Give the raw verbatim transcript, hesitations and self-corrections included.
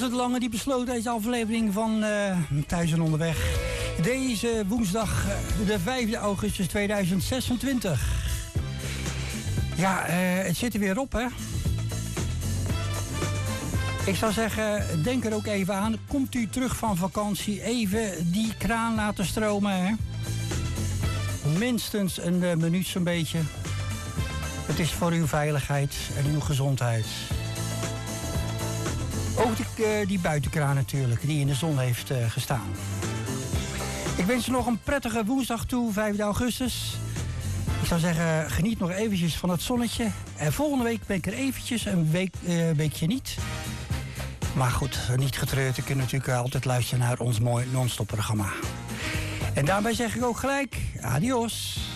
Walter de Lange die besloot deze aflevering van uh, Thuis en Onderweg. Deze woensdag, de vijfde augustus tweeduizend zesentwintig. Ja, uh, het zit er weer op, hè. Ik zou zeggen, denk er ook even aan. Komt u terug van vakantie, even die kraan laten stromen, hè. Minstens een uh, minuut zo'n beetje. Het is voor uw veiligheid en uw gezondheid. Ook die, uh, die buitenkraan natuurlijk, die in de zon heeft uh, gestaan. Ik wens je nog een prettige woensdag toe, vijfde augustus. Ik zou zeggen, geniet nog eventjes van het zonnetje. En volgende week ben ik er eventjes, een week, uh, weekje niet. Maar goed, niet getreurd. Je kunt natuurlijk altijd luisteren naar ons mooi non-stop programma. En daarbij zeg ik ook gelijk, adios.